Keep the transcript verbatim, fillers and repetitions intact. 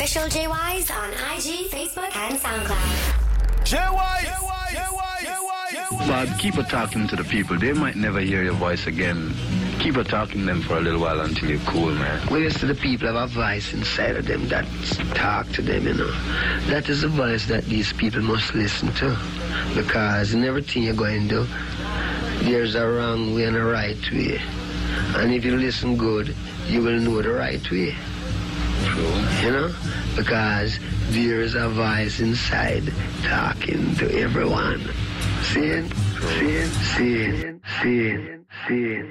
Official J Ys on I G, Facebook, and SoundCloud. J Ys! J Ys! J Ys! But keep on talking to the people. They might never hear your voice again. Keep on talking to them for a little while until you're cool, man. Well, yes, the people have a voice inside of them that talk to them, you know. That is a voice that these people must listen to. Because in everything you're going to do, there's a wrong way and a right way. And if you listen good, you will know the right way. True. You know? Because there's a voice inside talking to everyone. See it? See it? See it? See it? See it?